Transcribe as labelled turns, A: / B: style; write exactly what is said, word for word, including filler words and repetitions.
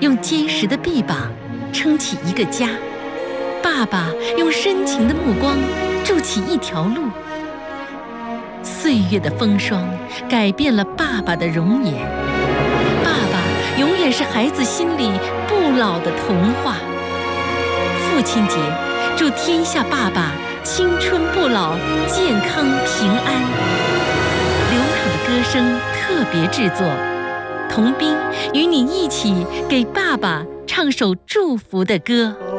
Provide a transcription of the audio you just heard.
A: 用坚实的臂膀撑起一个家，爸爸用深情的目光筑起一条路。岁月的风霜改变了爸爸的容颜，爸爸永远是孩子心里不老的童话。父亲节，祝天下爸爸青春不老，健康平安。流淌的歌声特别制作，童兵与你一起给爸爸唱首祝福的歌。